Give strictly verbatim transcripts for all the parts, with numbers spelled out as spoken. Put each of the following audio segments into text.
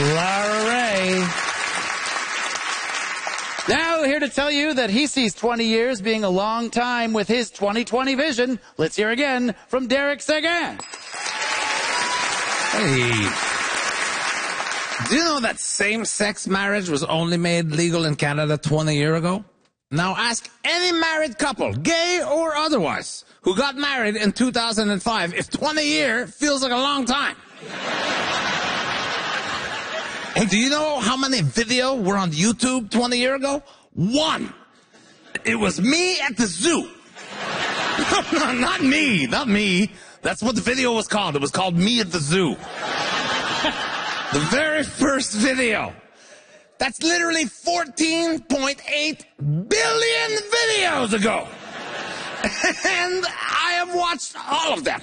Lara Ray. Now, here to tell you that he sees twenty years being a long time with his twenty twenty vision. Let's hear again from Derek Seguin. Hey. Do you know that same-sex marriage was only made legal in Canada twenty years ago? Now ask any married couple, gay or otherwise, who got married in two thousand five if twenty years feels like a long time. And do you know how many videos were on YouTube twenty years ago? One. It was me at the zoo. No, not me, not me. That's what the video was called. It was called Me at the Zoo. The very first video. That's literally fourteen point eight billion videos ago. And I have watched all of them.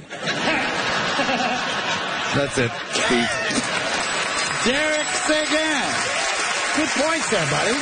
That's it. Peace. Derek Seguin. Good points there, buddy.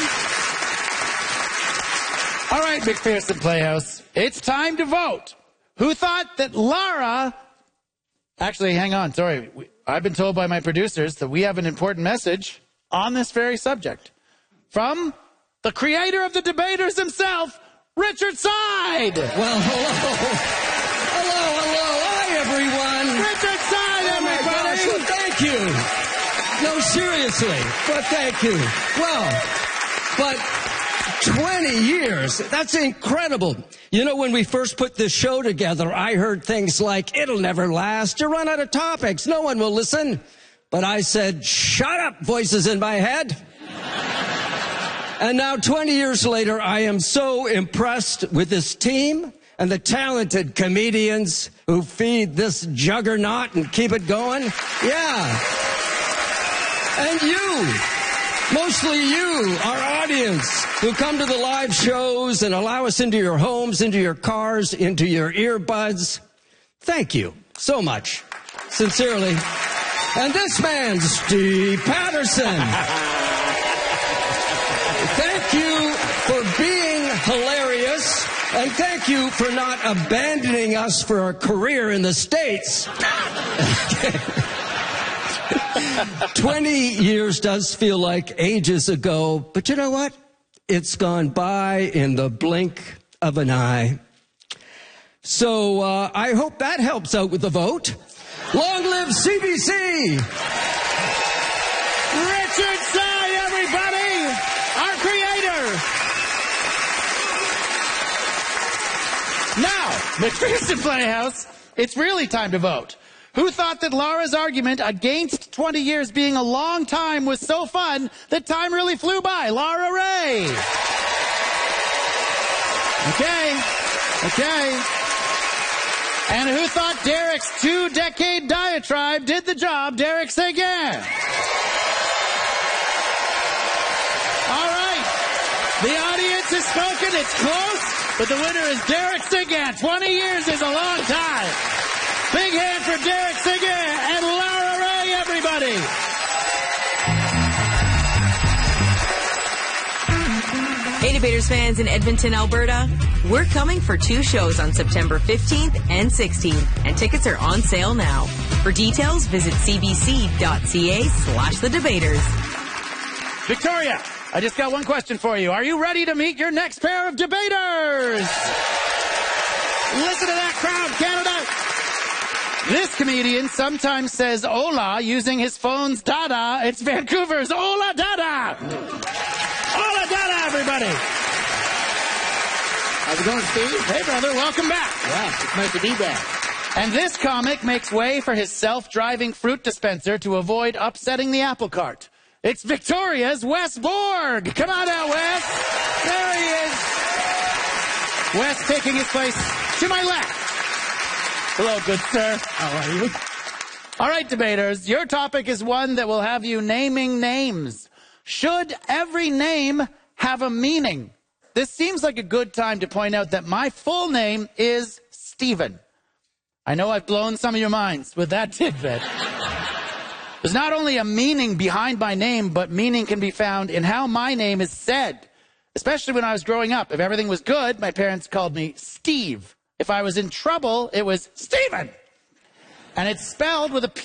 All right, McPherson Playhouse. It's time to vote. Who thought that Lara... Actually, hang on. Sorry. I've been told by my producers that we have an important message on this very subject from the creator of the debaters himself, Richard Side. Well, hello. Hello, hello. Hi, everyone. Richard Side, everybody. Oh, my gosh, well, thank you. No, seriously, but thank you. Well, but twenty years, that's incredible. You know, when we first put this show together, I heard things like, it'll never last, you run out of topics, no one will listen. But I said, shut up, voices in my head. And now, twenty years later, I am so impressed with this team and the talented comedians who feed this juggernaut and keep it going. Yeah. And you, mostly you, our audience, who come to the live shows and allow us into your homes, into your cars, into your earbuds. Thank you so much. Sincerely. And this man, Steve Patterson. Thank you for being hilarious. And thank you for not abandoning us for a career in the States. Twenty years does feel like ages ago, but you know what? It's gone by in the blink of an eye. So uh, I hope that helps out with the vote. Long live C B C! Richard Side, everybody! Our creator! Now, McPherson Playhouse, it's really time to vote. Who thought that Lara's argument against twenty years being a long time was so fun that time really flew by? Lara Ray. Okay. Okay. And who thought Derek's two-decade diatribe did the job? Derek Seguin. All right. The audience has spoken. It's close, but the winner is Derek Seguin. twenty years is a long time. Big hand for Derek Seguin and Lara Ray, everybody. Hey, Debaters fans in Edmonton, Alberta. We're coming for two shows on September fifteenth and sixteenth, and tickets are on sale now. For details, visit cbc.ca slash the debaters. Victoria, I just got one question for you. Are you ready to meet your next pair of debaters? Listen to that crowd, Canada. This comedian sometimes says hola using his phone's dada. It's Vancouver's hola dada. Hola dada, everybody. How's it going, Steve? Hey, brother, welcome back. Yeah, it's nice to be back. And this comic makes way for his self-driving fruit dispenser to avoid upsetting the apple cart. It's Victoria's Wes Borg. Come on out, Wes. There he is. Wes taking his place to my left. Hello, good sir. How are you? All right, debaters, your topic is one that will have you naming names. Should every name have a meaning? This seems like a good time to point out that my full name is Stephen. I know I've blown some of your minds with that tidbit. There's not only a meaning behind my name, but meaning can be found in how my name is said. Especially when I was growing up. If everything was good, my parents called me Steve. If I was in trouble, it was Stephen. And it's spelled with a P